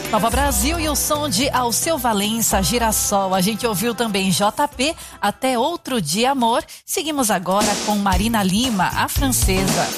Nova Brasil e o som de Alceu Valença, Girassol. A gente ouviu também JP, Até Outro Dia Amor. Seguimos agora com Marina Lima, A Francesa.